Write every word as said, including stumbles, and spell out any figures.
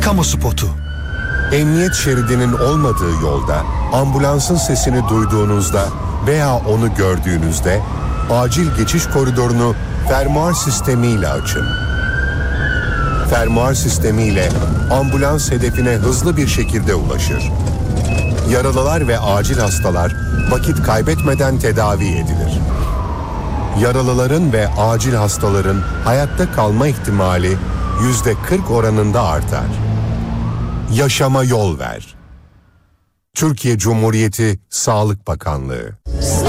Kamu spotu. Emniyet şeridinin olmadığı yolda ambulansın sesini duyduğunuzda veya onu gördüğünüzde acil geçiş koridorunu fermuar sistemiyle açın. Fermuar sistemiyle ambulans hedefine hızlı bir şekilde ulaşır. Yaralılar ve acil hastalar vakit kaybetmeden tedavi edilir. Yaralıların ve acil hastaların hayatta kalma ihtimali yüzde kırk oranında artar. Yaşama yol ver. Türkiye Cumhuriyeti Sağlık Bakanlığı.